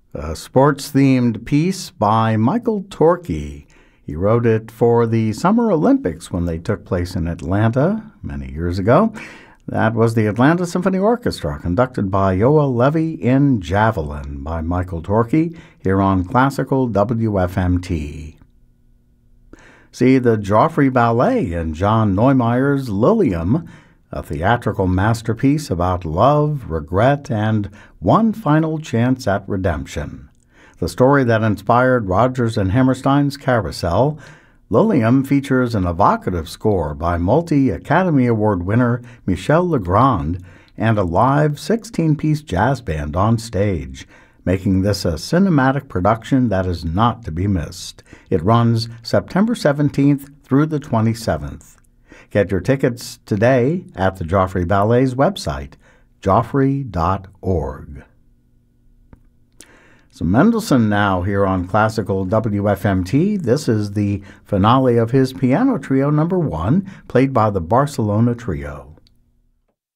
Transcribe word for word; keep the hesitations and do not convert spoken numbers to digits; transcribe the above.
A sports-themed piece by Michael Torke. He wrote it for the Summer Olympics when they took place in Atlanta many years ago. That was the Atlanta Symphony Orchestra, conducted by Yoel Levy in Javelin by Michael Torke, here on Classical W F M T. See the Joffrey Ballet in John Neumeier's Lilium, a theatrical masterpiece about love, regret, and one final chance at redemption. The story that inspired Rodgers and Hammerstein's Carousel, Lilium features an evocative score by multi-Academy Award winner Michel Legrand and a live sixteen-piece jazz band on stage, making this a cinematic production that is not to be missed. It runs September seventeenth through the twenty-seventh. Get your tickets today at the Joffrey Ballet's website, joffrey dot org. So Mendelssohn now here on Classical W F M T. This is the finale of his piano trio number one, played by the Barcelona Trio.